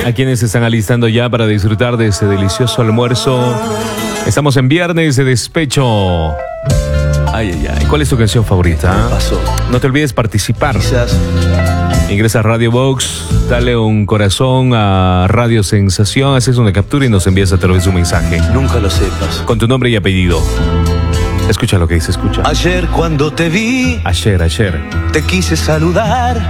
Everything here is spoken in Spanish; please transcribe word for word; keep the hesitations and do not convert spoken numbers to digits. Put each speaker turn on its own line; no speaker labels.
a quienes se están alistando ya para disfrutar de ese delicioso almuerzo. Estamos en viernes de despecho. Ay, ay, ay. ¿Cuál es tu canción favorita?
Pasó.
No te olvides participar.
Quizás.
Ingresa a Radio Box, dale un corazón a Radio Sensación, haces una captura y nos envías a través de un mensaje.
Nunca lo sepas.
Con tu nombre y apellido. Escucha lo que dice, escucha.
Ayer cuando te vi,
Ayer, ayer.
te quise saludar.